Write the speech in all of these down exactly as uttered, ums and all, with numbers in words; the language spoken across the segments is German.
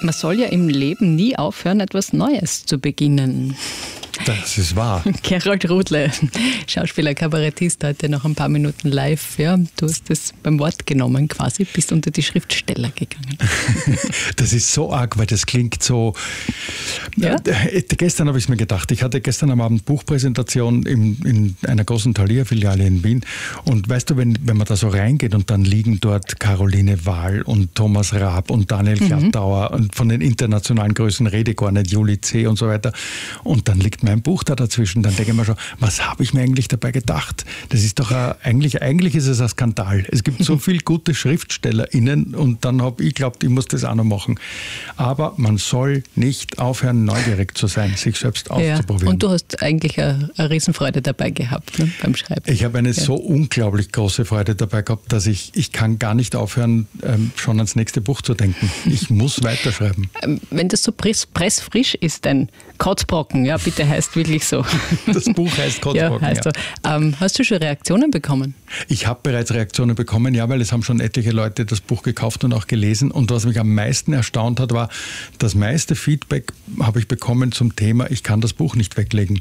Man soll ja im Leben nie aufhören, etwas Neues zu beginnen. Das ist wahr. Gerold Rudle, Schauspieler, Kabarettist, heute noch ein paar Minuten live. Ja, du hast das beim Wort genommen quasi, bist unter die Schriftsteller gegangen. Das ist so arg, weil das klingt so... Ja? Äh, gestern habe ich es mir gedacht. Ich hatte gestern am Abend Buchpräsentation in, in einer großen Thalia-Filiale in Wien. Und weißt du, wenn, wenn man da so reingeht und dann liegen dort Caroline Wahl und Thomas Raab und Daniel Glattauer mhm. und von den internationalen Größen rede gar nicht, Juli C. und so weiter. Und dann liegt mein Buch da dazwischen, dann denke ich mir schon, was habe ich mir eigentlich dabei gedacht? Das ist doch ein, eigentlich, eigentlich ist es ein Skandal. Es gibt so viele gute SchriftstellerInnen und dann habe ich geglaubt, ich muss das auch noch machen. Aber man soll nicht aufhören, neugierig zu sein, sich selbst auszuprobieren. Ja, und du hast eigentlich eine, eine Riesenfreude dabei gehabt, ne, beim Schreiben. Ich habe eine ja. so unglaublich große Freude dabei gehabt, dass ich, ich kann gar nicht aufhören, ähm, schon ans nächste Buch zu denken. Ich muss weiterschreiben. Wenn das so press, pressfrisch ist, dein Kotzbrocken, ja bitte, heißt wirklich so. Das Buch heißt Kotzbrocken, ja. Heißt ja. So. Ähm, hast du schon Reaktionen bekommen? Ich habe bereits Reaktionen bekommen, ja, weil es haben schon etliche Leute das Buch gekauft und auch gelesen. Und was mich am meisten erstaunt hat, war, das meiste Feedback habe ich bekommen zum Thema, ich kann das Buch nicht weglegen.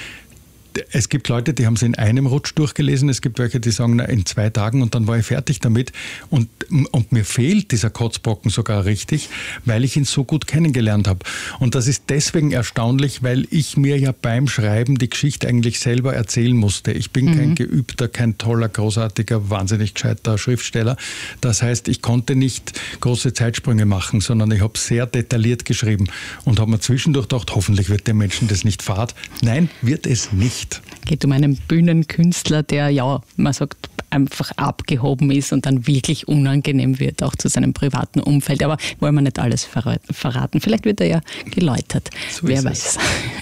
Es gibt Leute, die haben es in einem Rutsch durchgelesen. Es gibt welche, die sagen, na, in zwei Tagen und dann war ich fertig damit. Und, und mir fehlt dieser Kotzbrocken sogar richtig, weil ich ihn so gut kennengelernt habe. Und das ist deswegen erstaunlich, weil ich mir ja beim Schreiben die Geschichte eigentlich selber erzählen musste. Ich bin mhm. kein geübter, kein toller, großartiger, wahnsinnig gescheiter Schriftsteller. Das heißt, ich konnte nicht große Zeitsprünge machen, sondern ich habe sehr detailliert geschrieben und habe mir zwischendurch gedacht, hoffentlich wird dem Menschen das nicht fad. Nein, wird es nicht. Geht um einen Bühnenkünstler, der, ja, man sagt, einfach abgehoben ist und dann wirklich unangenehm wird, auch zu seinem privaten Umfeld. Aber wollen wir nicht alles verraten. Vielleicht wird er ja geläutert. So Wer weiß.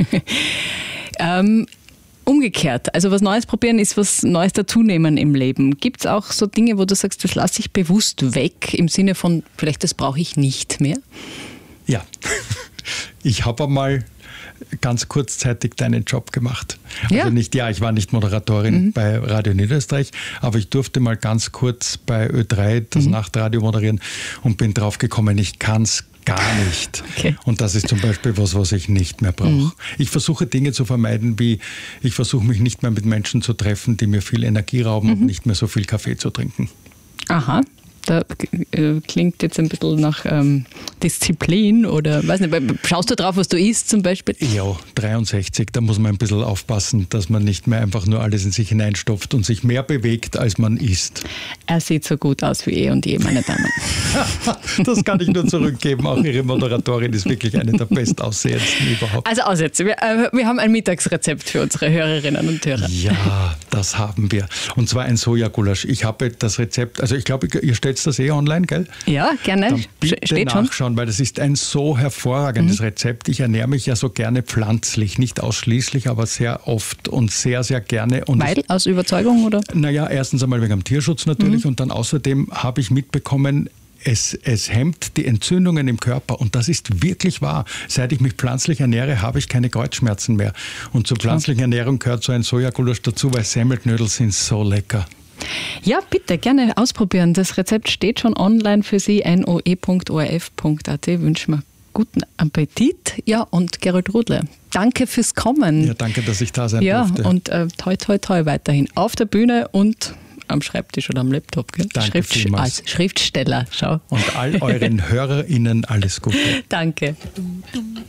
ähm, umgekehrt, also was Neues probieren ist was Neues dazunehmen im Leben. Gibt es auch so Dinge, wo du sagst, das lasse ich bewusst weg, im Sinne von, vielleicht das brauche ich nicht mehr? Ja, ich habe einmal ganz kurzzeitig deinen Job gemacht. Ja? Also nicht, ja, ich war nicht Moderatorin mhm. bei Radio Niederösterreich, aber ich durfte mal ganz kurz bei Ö drei das mhm. Nachtradio moderieren und bin drauf gekommen, ich kann es gar nicht. Okay. Und das ist zum Beispiel was, was ich nicht mehr brauche. Mhm. Ich versuche Dinge zu vermeiden, wie ich versuche mich nicht mehr mit Menschen zu treffen, die mir viel Energie rauben mhm. und nicht mehr so viel Kaffee zu trinken. Aha. Da äh, klingt jetzt ein bisschen nach ähm, Disziplin oder, weiß nicht, schaust du drauf, was du isst zum Beispiel? Ja, dreiundsechzig, da muss man ein bisschen aufpassen, dass man nicht mehr einfach nur alles in sich hineinstopft und sich mehr bewegt, als man isst. Er sieht so gut aus wie eh und je, meine Damen. Das kann ich nur zurückgeben, auch Ihre Moderatorin ist wirklich eine der bestaussehendsten überhaupt. Also Aussätze, wir, äh, wir haben ein Mittagsrezept für unsere Hörerinnen und Hörer. Ja, das haben wir. Und zwar ein Sojagulasch. Ich habe das Rezept, also ich glaube, ihr stellt das eh online, gell? Ja, gerne. Dann bitte Steht nachschauen, schon. Weil das ist ein so hervorragendes mhm. Rezept. Ich ernähre mich ja so gerne pflanzlich, nicht ausschließlich, aber sehr oft und sehr, sehr gerne. Und weil? Aus Überzeugung, oder? Naja, erstens einmal wegen dem Tierschutz natürlich mhm. und dann außerdem habe ich mitbekommen, Es, es hemmt die Entzündungen im Körper und das ist wirklich wahr. Seit ich mich pflanzlich ernähre, habe ich keine Kreuzschmerzen mehr. Und zur pflanzlichen Ernährung gehört so ein Sojagulasch dazu, weil Semmelknödel sind so lecker. Ja, bitte, gerne ausprobieren. Das Rezept steht schon online für Sie, noe punkt o r f punkt a t. Wünschen wir guten Appetit. Ja, und Gerold Rudle, danke fürs Kommen. Ja, danke, dass ich da sein ja, durfte. Ja, und äh, toi, toi, toi weiterhin auf der Bühne und am Schreibtisch oder am Laptop. Gell? Danke Schrift, als Schriftsteller, schau. Und all euren HörerInnen alles Gute. Danke.